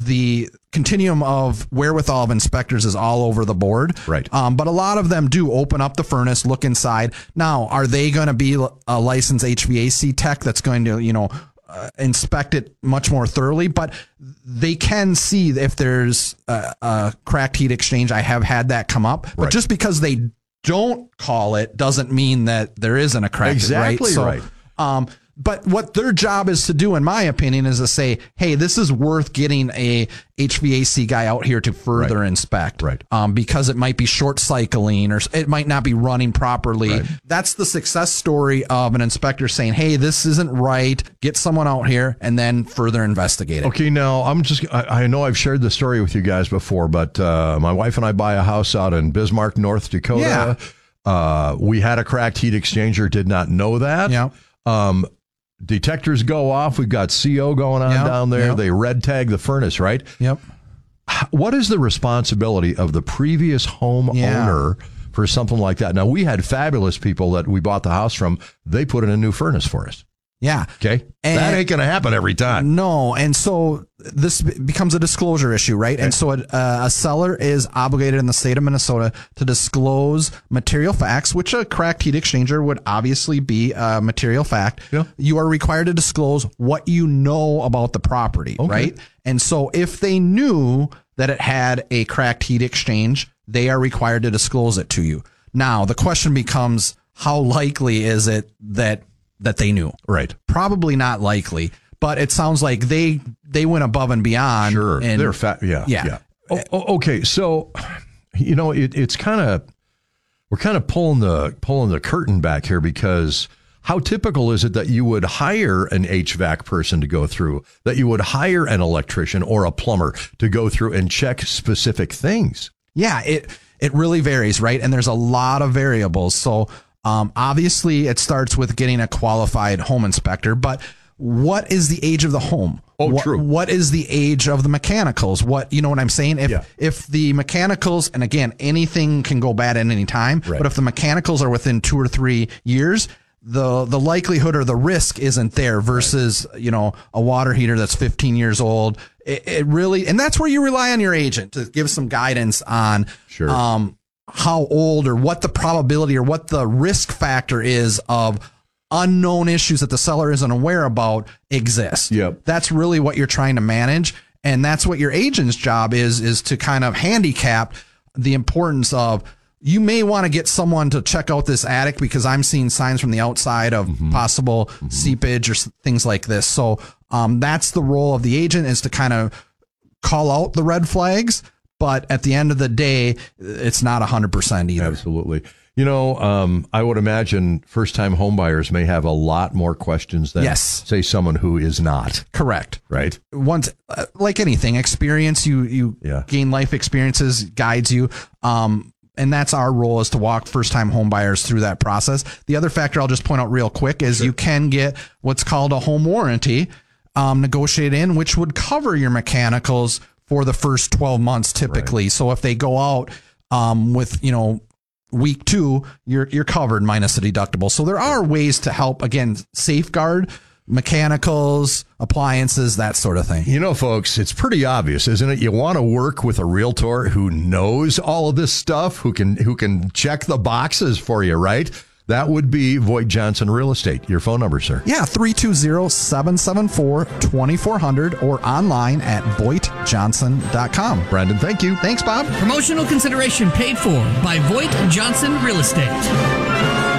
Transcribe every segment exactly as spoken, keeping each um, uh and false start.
the continuum of wherewithal of inspectors is all over the board. Right. Um, but a lot of them do open up the furnace, look inside. Now, are they going to be a licensed H V A C tech that's going to, you know, uh, inspect it much more thoroughly? But they can see if there's a, a cracked heat exchange. I have had that come up. But right. just because they don't call it doesn't mean that there isn't a crack. Exactly right. So, right. Um, but what their job is to do, in my opinion, is to say, hey, this is worth getting a H V A C guy out here to further right. inspect. Right. Um, because it might be short cycling or it might not be running properly. Right. That's the success story of an inspector saying, hey, this isn't right. Get someone out here and then further investigate it. Okay, now I'm just, I, I know I've shared the story with you guys before, but uh, my wife and I buy a house out in Bismarck, North Dakota. Yeah. Uh, we had a cracked heat exchanger, did not know that. Yeah. Um, detectors go off. We've got C O going on Yep, down there. yep. They red tag the furnace, right? Yep. What is the responsibility of the previous home Yeah. owner for something like that? Now, we had fabulous people that we bought the house from. They put in a new furnace for us. Yeah. Okay. And that ain't going to happen every time. No. And so this becomes a disclosure issue, right? Okay. And so a, a seller is obligated in the state of Minnesota to disclose material facts, which a cracked heat exchanger would obviously be a material fact. Yeah. You are required to disclose what you know about the property, Okay. right? And so if they knew that it had a cracked heat exchange, they are required to disclose it to you. Now, the question becomes, how likely is it that that they knew? Right. Probably not likely, but it sounds like they they went above and beyond. Sure. And They're fat. Yeah. Yeah. yeah. Oh, oh, okay. So, you know, it, it's kind of, we're kind of pulling the, pulling the curtain back here, because how typical is it that you would hire an H V A C person to go through, that you would hire an electrician or a plumber to go through and check specific things? Yeah, it it really varies, right? And there's a lot of variables. So um, obviously it starts with getting a qualified home inspector, but what is the age of the home? Oh, what, true. What is the age of the mechanicals? What, you know what I'm saying? If Yeah. if the mechanicals, and again, anything can go bad at any time, Right. but if the mechanicals are within two or three years, the the likelihood or the risk isn't there versus, right. you know, a water heater that's fifteen years old. It, it really, and that's where you rely on your agent to give some guidance on Sure. um, how old or what the probability or what the risk factor is of unknown issues that the seller isn't aware about exist. Yep. That's really what you're trying to manage. And that's what your agent's job is, is to kind of handicap the importance of, you may want to get someone to check out this attic because I'm seeing signs from the outside of mm-hmm. possible mm-hmm. seepage or things like this. So um, that's the role of the agent, is to kind of call out the red flags. But at the end of the day, it's not one hundred percent either. Absolutely. You know, um, I would imagine first-time homebuyers may have a lot more questions than, yes. say, someone who is not. Correct. Right? Once, uh, like anything, experience, you you yeah. gain life experiences, guides you. Um, and that's our role, is to walk first-time homebuyers through that process. The other factor I'll just point out real quick is sure. you can get what's called a home warranty um, negotiated in, which would cover your mechanicals for the first twelve months typically. Right. So if they go out um, with, you know, week two, you're you're covered minus the deductible. So there are ways to help, again, safeguard mechanicals, appliances, that sort of thing. You know, folks, it's pretty obvious, isn't it? You want to work with a realtor who knows all of this stuff, who can who can check the boxes for you, right? That would be Voigt Johnson Real Estate. Your phone number, sir? Yeah, three two zero, seven seven four, two four zero zero or online at voigt johnson dot com. Brandon, thank you. Thanks, Bob. Promotional consideration paid for by Voigt Johnson Real Estate.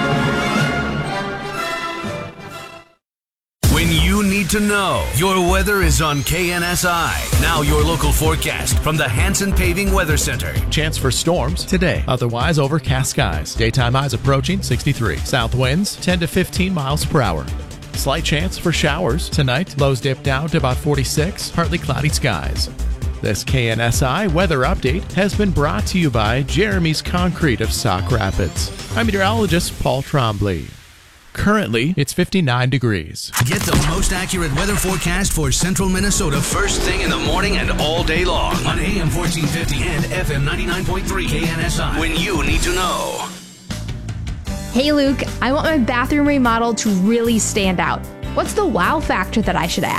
When you need to know, your weather is on K N S I. Now your local forecast from the Hanson Paving Weather Center. Chance for storms today. Otherwise, overcast skies. Daytime highs approaching sixty-three. South winds ten to fifteen miles per hour. Slight chance for showers tonight. Lows dip down to about forty-six. Partly cloudy skies. This K N S I weather update has been brought to you by Jeremy's Concrete of Sauk Rapids. I'm meteorologist Paul Trombley. Currently, it's fifty-nine degrees. Get the most accurate weather forecast for central Minnesota first thing in the morning and all day long on A M fourteen fifty and F M ninety-nine point three K N S I. When you need to know. Hey Luke, I want my bathroom remodel to really stand out. What's the wow factor that I should add?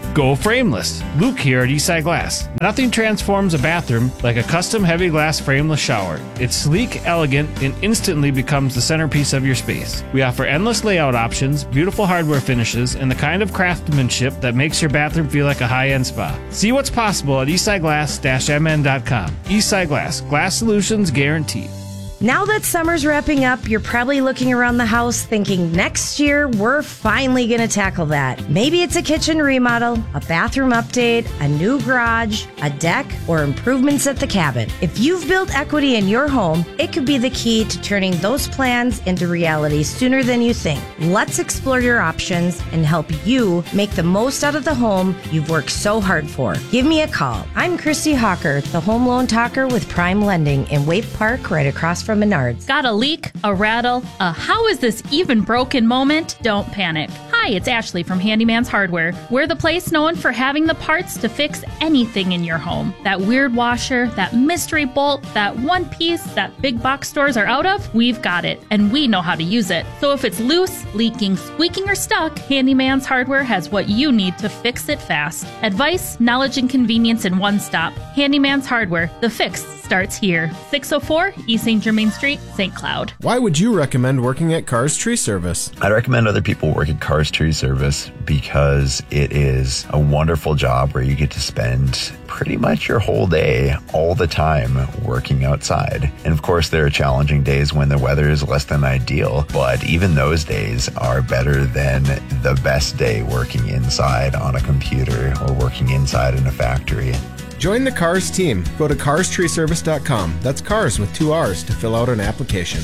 Go frameless. Luke here at Eastside Glass. Nothing transforms a bathroom like a custom heavy glass frameless shower. It's sleek, elegant, and instantly becomes the centerpiece of your space. We offer endless layout options, beautiful hardware finishes, and the kind of craftsmanship that makes your bathroom feel like a high-end spa. See what's possible at eastside glass dash m n dot com. Eastside Glass. Glass solutions guaranteed. Now that summer's wrapping up, you're probably looking around the house thinking next year we're finally going to tackle that. Maybe it's a kitchen remodel, a bathroom update, a new garage, a deck, or improvements at the cabin. If you've built equity in your home, it could be the key to turning those plans into reality sooner than you think. Let's explore your options and help you make the most out of the home you've worked so hard for. Give me a call. I'm Christy Hawker, the home loan talker with Prime Lending in Waite Park, right across from from Menards. Got a leak, a rattle, a how is this even broken moment? Don't panic. Hi, it's Ashley from Handyman's Hardware. We're the place known for having the parts to fix anything in your home. That weird washer, that mystery bolt, that one piece that big box stores are out of, we've got it, and we know how to use it. So if it's loose, leaking, squeaking, or stuck, Handyman's Hardware has what you need to fix it fast. Advice, knowledge, and convenience in one stop. Handyman's Hardware. The fix starts here. six oh four East Saint Germain Street, Saint Cloud. Why would you recommend working at Cars Tree Service? I'd recommend other people work at Cars Tree Service because it is a wonderful job where you get to spend pretty much your whole day, all the time, working outside. And of course, there are challenging days when the weather is less than ideal, but even those days are better than the best day working inside on a computer or working inside in a factory. Join the Cars team. Go to cars tree service dot com. That's cars with two R's to fill out an application.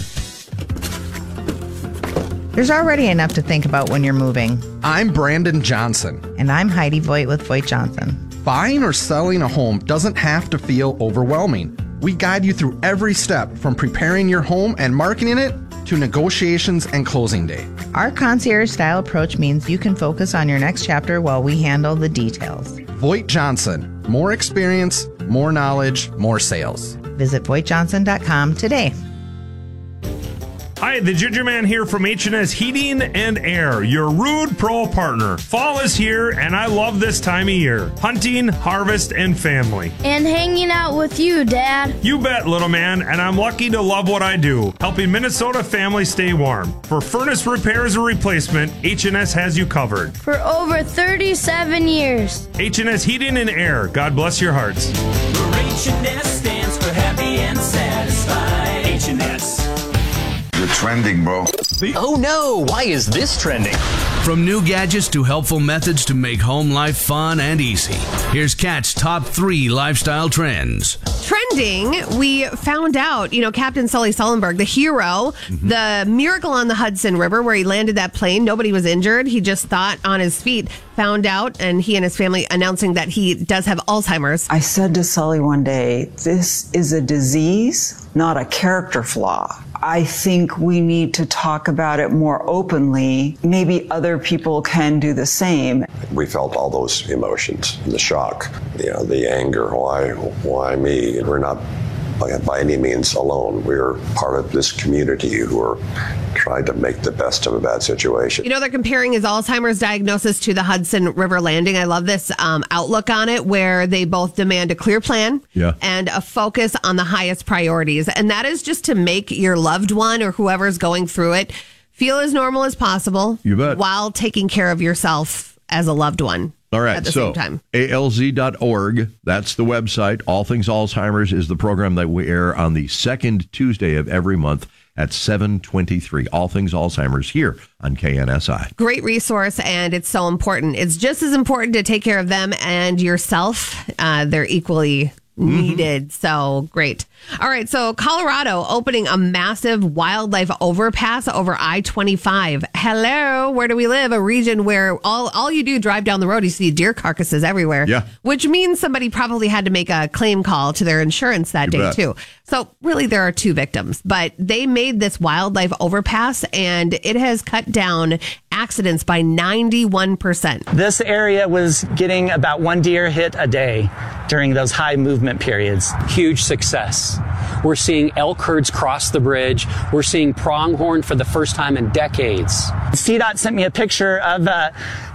There's already enough to think about when you're moving. I'm Brandon Johnson. And I'm Heidi Voigt with Voigt Johnson. Buying or selling a home doesn't have to feel overwhelming. We guide you through every step from preparing your home and marketing it to negotiations and closing day. Our concierge-style approach means you can focus on your next chapter while we handle the details. Voigt Johnson. More experience, more knowledge, more sales. Visit voigt johnson dot com today. Hi, the Ginger Man here from H and S Heating and Air, your Rude Pro partner. Fall is here, and I love this time of year. Hunting, harvest, and family. And hanging out with you, Dad. You bet, little man, and I'm lucky to love what I do, helping Minnesota families stay warm. For furnace repairs or replacement, H and S has you covered. For over thirty-seven years. H and S Heating and Air, God bless your hearts. H and S stands for happy and satisfied. H and S. You're trending, bro. Oh no, why is this trending? From new gadgets to helpful methods to make home life fun and easy, here's Kat's top three lifestyle trends. Trending, we found out, you know, Captain Sully Sullenberg, the hero, mm-hmm. the miracle on the Hudson River where he landed that plane. Nobody was injured. He just thought on his feet, found out, and he and his family announcing that he does have Alzheimer's. I said to Sully one day, this is a disease, not a character flaw. I think we need to talk about it more openly. Maybe other people can do the same. We felt all those emotions, the shock, you know, the anger. Why, why me? We're not by, by any means alone. We're part of this community who are trying to make the best of a bad situation. You know, they're comparing his Alzheimer's diagnosis to the Hudson River landing. I love this um, outlook on it, where they both demand a clear plan yeah. and a focus on the highest priorities. And that is just to make your loved one or whoever's going through it feel as normal as possible. You bet. While taking care of yourself as a loved one. All right, at the so same time. A L Z dot org, that's the website. All Things Alzheimer's is the program that we air on the second Tuesday of every month at seven twenty-three. All Things Alzheimer's here on K N S I. Great resource, and it's so important. It's just as important to take care of them and yourself. Uh, they're equally needed. Mm-hmm. So great. All right. So Colorado opening a massive wildlife overpass over I twenty-five. Hello. Where do we live? A region where all, all you do drive down the road, you see deer carcasses everywhere. Yeah. Which means somebody probably had to make a claim call to their insurance that You day bet. too. So really there are two victims, but they made this wildlife overpass and it has cut down accidents by ninety-one percent. This area was getting about one deer hit a day during those high movement periods. Huge success. We're seeing elk herds cross the bridge. We're seeing pronghorn for the first time in decades. C DOT sent me a picture of uh,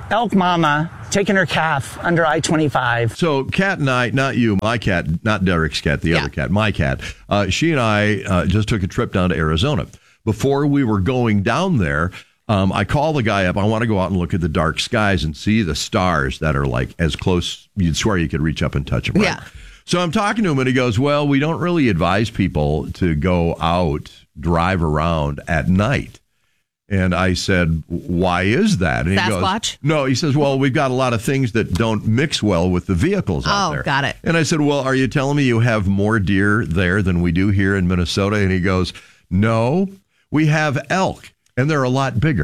elk mama taking her calf under I twenty-five. So Kat and I, not you, my cat, not Derek's cat, the yeah. other cat, my cat, uh, she and I uh, just took a trip down to Arizona. Before we were going down there, um, I call the guy up. I want to go out and look at the dark skies and see the stars that are like as close, you'd swear you could reach up and touch them. Right? Yeah. So I'm talking to him and he goes, well, we don't really advise people to go out, drive around at night. And I said, why is that? And he goes, Sasquatch? No, he says, well, we've got a lot of things that don't mix well with the vehicles out Oh, there. got it. And I said, well, are you telling me you have more deer there than we do here in Minnesota? And he goes, no, we have elk, and they're a lot bigger.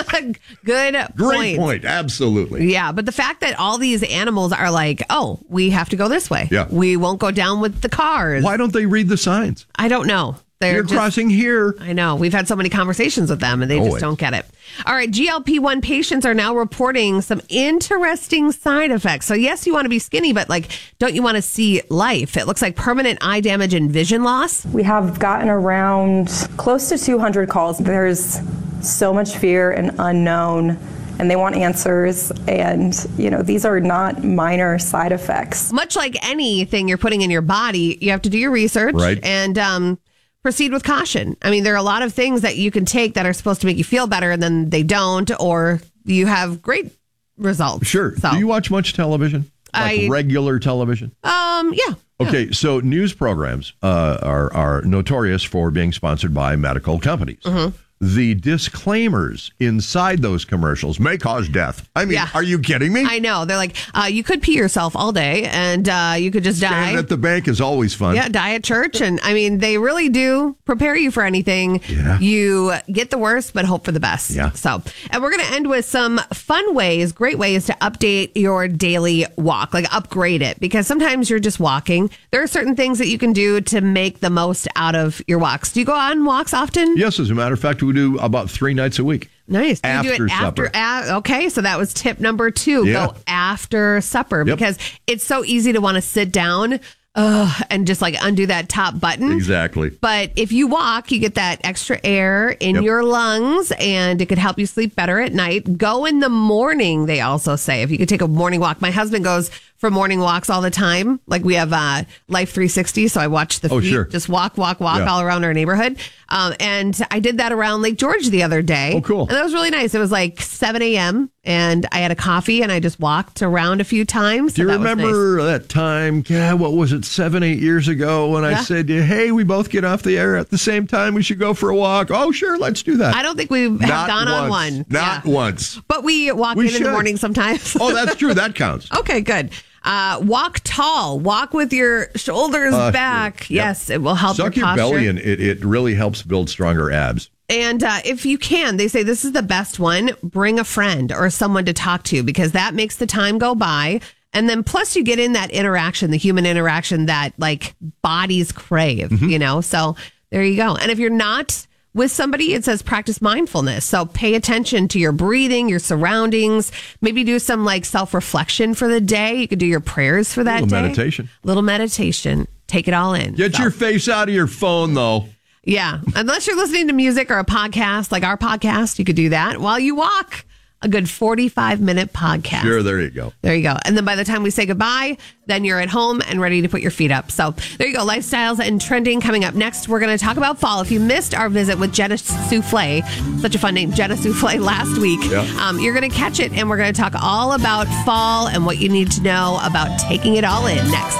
Good Great point. point. Absolutely. Yeah, but the fact that all these animals are like, oh, we have to go this way. Yeah. We won't go down with the cars. Why don't they read the signs? I don't know. They're You're just, crossing here. I know. We've had so many conversations with them and they just Always. don't get it. All right. G L P one patients are now reporting some interesting side effects. So, yes, you want to be skinny, but like, don't you want to see life? It looks like permanent eye damage and vision loss. We have gotten around close to two hundred calls. There's so much fear and unknown, and they want answers. And, you know, these are not minor side effects. Much like anything you're putting in your body, you have to do your research. Right. And, um, proceed with caution. I mean, there are a lot of things that you can take that are supposed to make you feel better and then they don't, or you have great results. Sure. So, Do you watch much television? Like I- regular television? um, yeah. Okay, so news programs uh, are, are notorious for being sponsored by medical companies. Mm-hmm. The disclaimers inside those commercials may cause death. I mean, Yeah. are you kidding me? I know. They're like, uh, you could pee yourself all day and uh, you could just Standing die. at the bank is always fun. Yeah, die at church. And I mean, they really do prepare you for anything. Yeah. You get the worst, but hope for the best. Yeah. So, and we're going to end with some fun ways, great ways to update your daily walk, like upgrade it, because sometimes you're just walking. There are certain things that you can do to make the most out of your walks. Do you go on walks often? Yes, as a matter of fact, we do about three nights a week. Nice. Do After you do it after? supper. A, okay, so that was tip number two. Yeah. Go after supper Yep. because it's so easy to want to sit down uh, and just like undo that top button. Exactly. But if you walk, you get that extra air in Yep. your lungs and it could help you sleep better at night. Go in the morning, they also say. If you could take a morning walk. My husband goes for morning walks all the time. Like we have uh, Life three sixty, so I watch the Oh, feet sure. just walk, walk, walk Yeah. all around our neighborhood. Um, and I did that around Lake George the other day. Oh, cool. And that was really nice. It was like seven a.m. and I had a coffee and I just walked around a few times. Do you so that was remember that time, yeah, what was it, seven, eight years ago when I Yeah. said, hey, we both get off the air at the same time. We should go for a walk. Oh, sure, let's do that. I don't think we have Not gone on once. one. Not Yeah. once. But we walk We in in the should. morning sometimes. Oh, that's true. That counts. Okay, good. Uh, walk tall. Walk with your shoulders Uh, back. sure. Yep. Yes, it will help Suck your your posture. belly and it, it really helps build stronger abs. And uh, if you can, they say this is the best one. Bring a friend or someone to talk to because that makes the time go by. And then plus you get in that interaction, the human interaction that like bodies crave, Mm-hmm. you know? So there you go. And if you're not with somebody, it says practice mindfulness. So pay attention to your breathing, your surroundings, maybe do some like self-reflection for the day. You could do your prayers for that Little day. meditation. Little meditation. Take it all in. Get So- your face out of your phone, though. yeah. Unless you're listening to music or a podcast like our podcast, you could do that while you walk. A good forty-five minute podcast. Sure, there you go. There you go. And then by the time we say goodbye, then you're at home and ready to put your feet up. So there you go. Lifestyles and trending coming up next. We're going to talk about fall. If you missed our visit with Jenna Souffle, such a fun name, Jenna Souffle last week, Yeah. um, you're going to catch it. And we're going to talk all about fall and what you need to know about taking it all in next.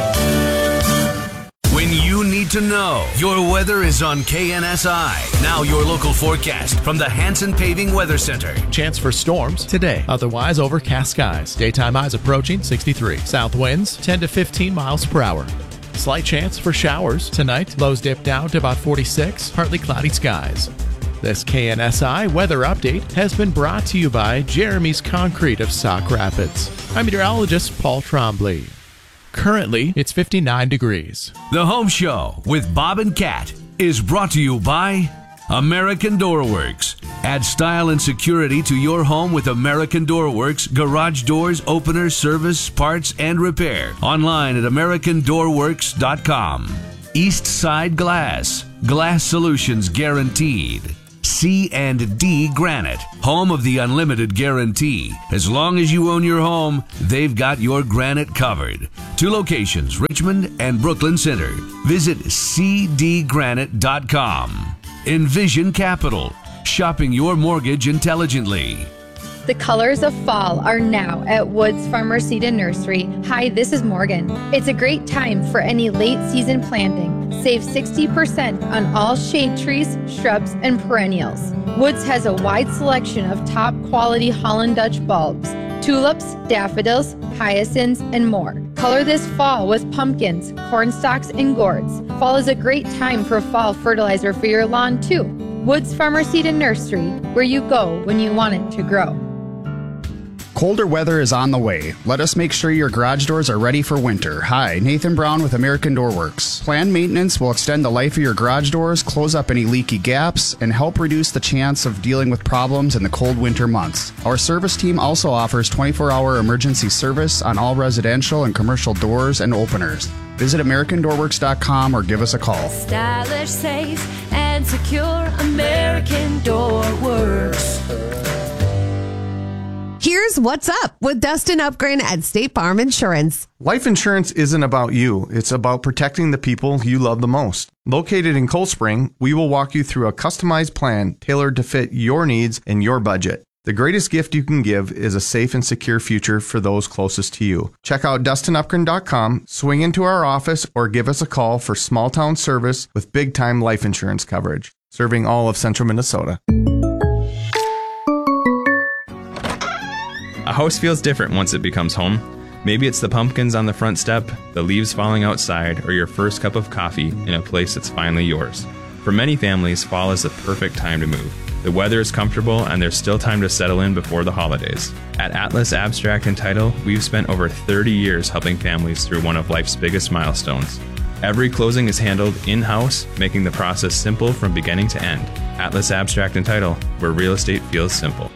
When you need to know, your weather is on K N S I. Now your local forecast from the Hanson Paving Weather Center. Chance for storms today. Otherwise, overcast skies. Daytime highs approaching sixty-three. South winds ten to fifteen miles per hour. Slight chance for showers tonight. Lows dip down to about forty-six. Partly cloudy skies. This K N S I weather update has been brought to you by Jeremy's Concrete of Sauk Rapids. I'm meteorologist Paul Trombley. Currently, it's fifty-nine degrees. The Home Show with Bob and Kat is brought to you by American Door Works. Add style and security to your home with American Door Works garage doors, openers, service, parts, and repair. Online at american door works dot com. East Side Glass. Glass solutions guaranteed. C and D Granite, home of the unlimited guarantee. As long as you own your home, they've got your granite covered. Two locations, Richmond and Brooklyn Center. Visit c d granite dot com. Envision Capital, shopping your mortgage intelligently. The colors of fall are now at Woods Farmer Seed and Nursery. Hi, this is Morgan. It's a great time for any late season planting. Save sixty percent on all shade trees, shrubs, and perennials. Woods has a wide selection of top quality Holland Dutch bulbs, tulips, daffodils, hyacinths, and more. Color this fall with pumpkins, cornstalks, and gourds. Fall is a great time for fall fertilizer for your lawn too. Woods Farmer Seed and Nursery, where you go when you want it to grow. Colder weather is on the way. Let us make sure your garage doors are ready for winter. Hi, Nathan Brown with American Door Works. Planned maintenance will extend the life of your garage doors, close up any leaky gaps, and help reduce the chance of dealing with problems in the cold winter months. Our service team also offers twenty-four hour emergency service on all residential and commercial doors and openers. Visit American Door Works dot com or give us a call. Stylish, safe, and secure. American Door Works. Here's what's up with Dustin Upgren at State Farm Insurance. Life insurance isn't about you. It's about protecting the people you love the most. Located in Cold Spring, we will walk you through a customized plan tailored to fit your needs and your budget. The greatest gift you can give is a safe and secure future for those closest to you. Check out Dustin Upgren dot com, swing into our office, or give us a call for small town service with big time life insurance coverage. Serving all of central Minnesota. A house feels different once it becomes home. Maybe it's the pumpkins on the front step, the leaves falling outside, or your first cup of coffee in a place that's finally yours. For many families, fall is the perfect time to move. The weather is comfortable and there's still time to settle in before the holidays. At Atlas Abstract and Title, we've spent over thirty years helping families through one of life's biggest milestones. Every closing is handled in-house, making the process simple from beginning to end. Atlas Abstract and Title, where real estate feels simple.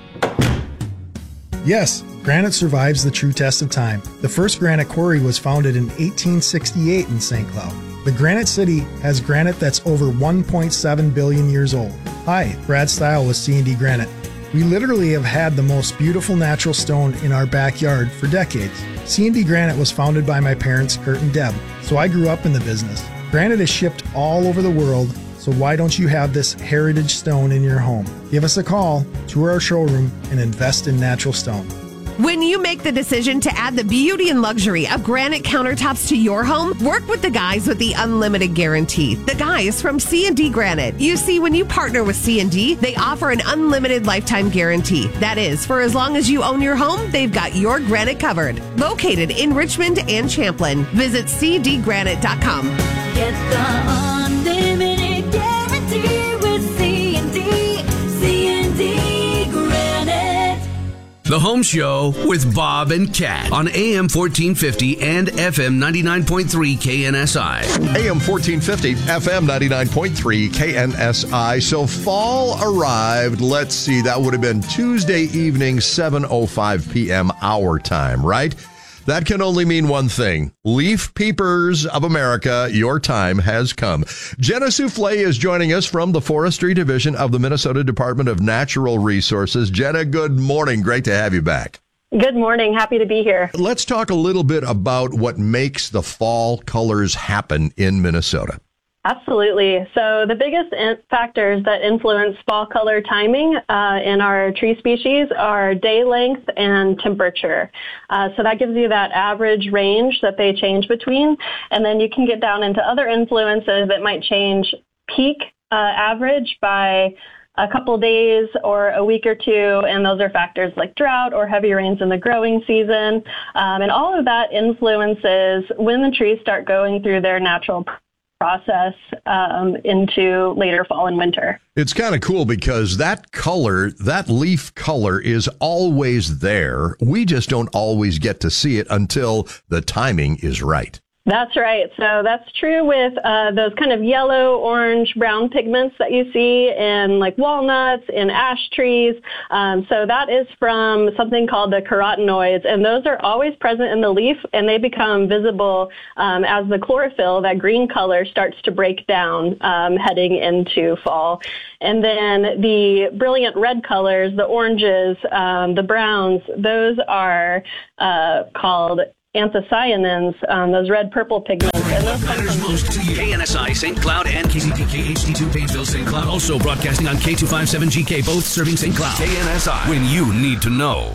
Yes, granite survives the true test of time. The first granite quarry was founded in eighteen sixty-eight in Saint Cloud. The Granite City has granite that's over one point seven billion years old. Hi, Brad Stile with C and D Granite. We literally have had the most beautiful natural stone in our backyard for decades. C and D Granite was founded by my parents, Kurt and Deb, so I grew up in the business. Granite is shipped all over the world, so why don't you have this heritage stone in your home? Give us a call, tour our showroom, and invest in natural stone. When you make the decision to add the beauty and luxury of granite countertops to your home, work with the guys with the unlimited guarantee. The guys from C and D Granite. You see, when you partner with C and D, they offer an unlimited lifetime guarantee. That is, for as long as you own your home, they've got your granite covered. Located in Richmond and Champlin. Visit c d granite dot com. Get the unlimited guarantee with C and D. C and D Granite. The Home Show with Bob and Kat on A M fourteen fifty and F M ninety-nine point three K N S I. A M fourteen fifty, F M ninety-nine point three K N S I. So fall arrived. Let's see, that would have been Tuesday evening, seven oh five p.m. our time, right? That can only mean one thing. Leaf Peepers of America, your time has come. Jenna Souffle is joining us from the Forestry Division of the Minnesota Department of Natural Resources. Jenna, good morning. Great to have you back. Good morning. Happy to be here. Let's talk a little bit about what makes the fall colors happen in Minnesota. Absolutely. So the biggest in- factors that influence fall color timing uh, in our tree species are day length and temperature. Uh, so that gives you that average range that they change between. And then you can get down into other influences that might change peak uh, average by a couple days or a week or two, and those are factors like drought or heavy rains in the growing season. Um, and all of that influences when the trees start going through their natural process um, into later fall and winter. It's kind of cool because that color, that leaf color is always there. We just don't always get to see it until the timing is right. That's right. So that's true with uh, those kind of yellow, orange, brown pigments that you see in like walnuts, in ash trees. Um, so that is from something called the carotenoids, and those are always present in the leaf, and they become visible um, as the chlorophyll, that green color, starts to break down um, heading into fall. And then the brilliant red colors, the oranges, um, the browns, those are uh, called anthocyanins, um, those red-purple pigments. And those matters most to you. K N S I Saint Cloud and K C P K H D two Painesville Saint Cloud. Also broadcasting on K two fifty-seven G K, both serving Saint Cloud. K N S I, when you need to know.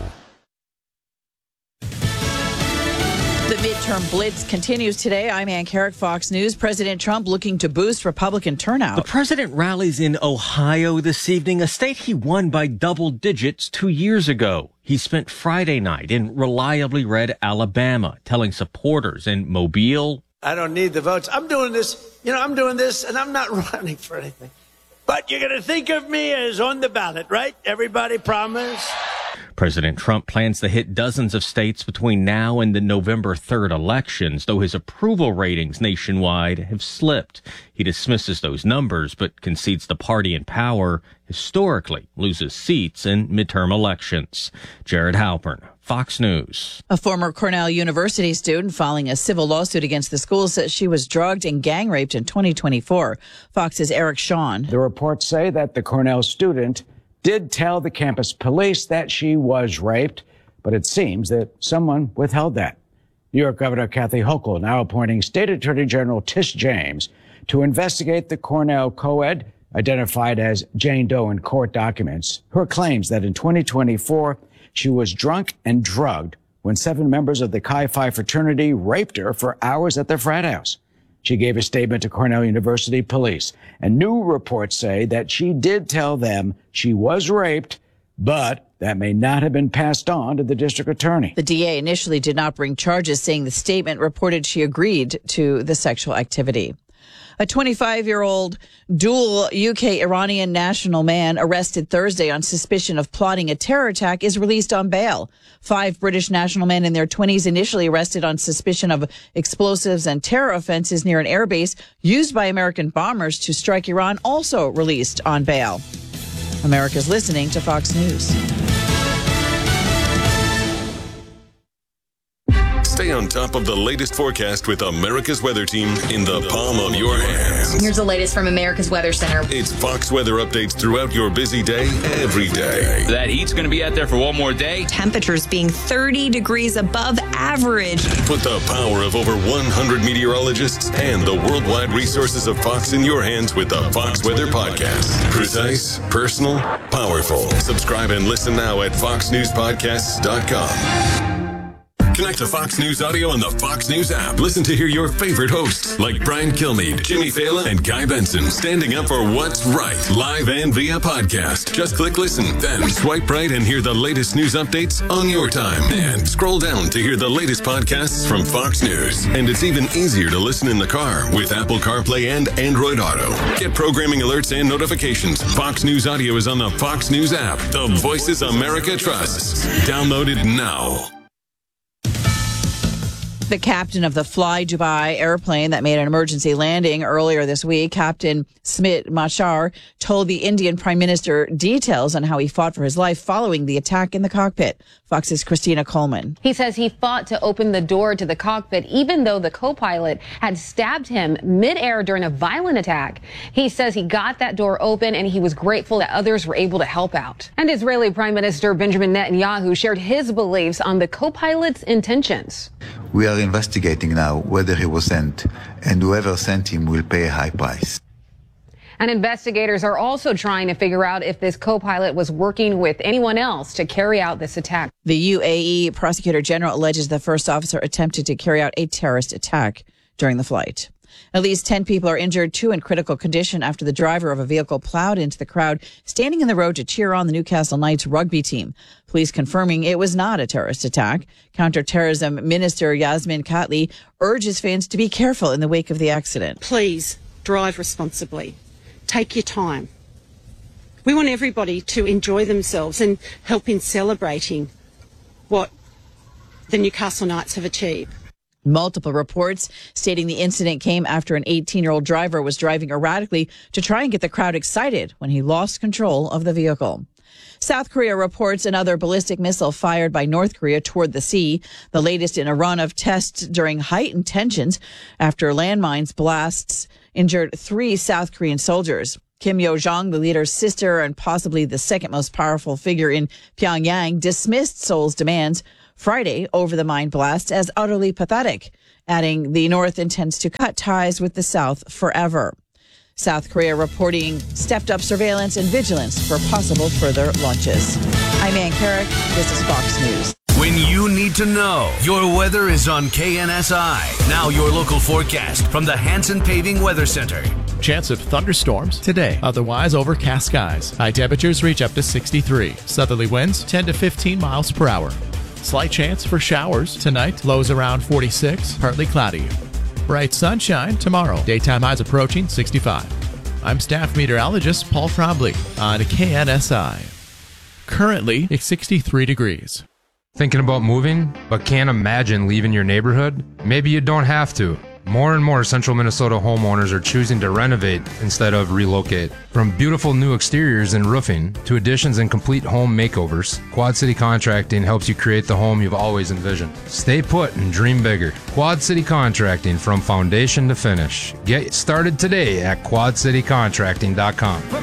The midterm blitz continues today. I'm Ann Carrick, Fox News. President Trump looking to boost Republican turnout. The president rallies in Ohio this evening, a state he won by double digits two years ago. He spent Friday night in reliably red Alabama, telling supporters in Mobile, I don't need the votes. I'm doing this, you know, I'm doing this, and I'm not running for anything. But you're going to think of me as on the ballot, right? Everybody promise? President Trump plans to hit dozens of states between now and the November third elections, though his approval ratings nationwide have slipped. He dismisses those numbers, but concedes the party in power historically loses seats in midterm elections. Jared Halpern, Fox News. A former Cornell University student filing a civil lawsuit against the school says she was drugged and gang raped in twenty twenty-four. Fox's Eric Shawn. The reports say that the Cornell student did tell the campus police that she was raped, but it seems that someone withheld that. New York Governor Kathy Hochul now appointing State Attorney General Tish James to investigate the Cornell co-ed, identified as Jane Doe in court documents, her claims that in twenty twenty-four she was drunk and drugged when seven members of the Chi Phi fraternity raped her for hours at their frat house. She gave a statement to Cornell University police, and new reports say that she did tell them she was raped, but that may not have been passed on to the district attorney. The D A initially did not bring charges, saying the statement reported she agreed to the sexual activity. A twenty-five-year-old dual U K-Iranian national man arrested Thursday on suspicion of plotting a terror attack is released on bail. Five British national men in their twenties initially arrested on suspicion of explosives and terror offenses near an airbase used by American bombers to strike Iran, also released on bail. America's listening to Fox News. Stay on top of the latest forecast with America's Weather Team in the palm of your hands. Here's the latest from America's Weather Center. It's Fox weather updates throughout your busy day, every day. That heat's going to be out there for one more day. Temperatures being thirty degrees above average. Put the power of over one hundred meteorologists and the worldwide resources of Fox in your hands with the Fox Weather Podcast. Precise, personal, powerful. Subscribe and listen now at fox news podcasts dot com. Connect to Fox News Audio on the Fox News app. Listen to hear your favorite hosts like Brian Kilmeade, Jimmy Fallon, and Guy Benson standing up for what's right, live and via podcast. Just click listen, then swipe right and hear the latest news updates on your time. And scroll down to hear the latest podcasts from Fox News. And it's even easier to listen in the car with Apple CarPlay and Android Auto. Get programming alerts and notifications. Fox News Audio is on the Fox News app. The voices America trusts. Download it now. The captain of the Fly Dubai airplane that made an emergency landing earlier this week, Captain Smit Machar, told the Indian Prime Minister details on how he fought for his life following the attack in the cockpit. Fox's Christina Coleman. He says he fought to open the door to the cockpit even though the co-pilot had stabbed him midair during a violent attack. He says he got that door open and he was grateful that others were able to help out. And Israeli Prime Minister Benjamin Netanyahu shared his beliefs on the co-pilot's intentions. We are investigating now whether he was sent, and whoever sent him will pay a high price. And investigators are also trying to figure out if this co-pilot was working with anyone else to carry out this attack. The U A E Prosecutor General alleges the first officer attempted to carry out a terrorist attack during the flight. At least ten people are injured, two in critical condition after the driver of a vehicle plowed into the crowd standing in the road to cheer on the Newcastle Knights rugby team. Police confirming it was not a terrorist attack. Counterterrorism Minister Yasmin Khatli urges fans to be careful in the wake of the accident. Please drive responsibly. Take your time. We want everybody to enjoy themselves and help in celebrating what the Newcastle Knights have achieved. Multiple reports stating the incident came after an eighteen-year-old driver was driving erratically to try and get the crowd excited when he lost control of the vehicle. South Korea reports another ballistic missile fired by North Korea toward the sea, the latest in a run of tests during heightened tensions after landmines blasts injured three South Korean soldiers. Kim Yo-jong, the leader's sister and possibly the second most powerful figure in Pyongyang, dismissed Seoul's demands Friday over the mine blast as utterly pathetic, adding the North intends to cut ties with the South forever. South Korea reporting stepped-up surveillance and vigilance for possible further launches. I'm Ann Carrick. This is Fox News. When you need to know, your weather is on K N S I. Now your local forecast from the Hanson Paving Weather Center. Chance of thunderstorms today. Otherwise, overcast skies. High temperatures reach up to sixty-three. Southerly winds ten to fifteen miles per hour. Slight chance for showers tonight. Lows around forty-six. Partly cloudy. Bright sunshine tomorrow. Daytime highs approaching sixty-five. I'm staff meteorologist Paul Trombley on K N S I. Currently, it's sixty-three degrees. Thinking about moving, but can't imagine leaving your neighborhood? Maybe you don't have to. More and more central Minnesota homeowners are choosing to renovate instead of relocate. From beautiful new exteriors and roofing to additions and complete home makeovers, Quad City Contracting helps you create the home you've always envisioned. Stay put and dream bigger. Quad City Contracting, from foundation to finish. Get started today at quad city contracting dot com.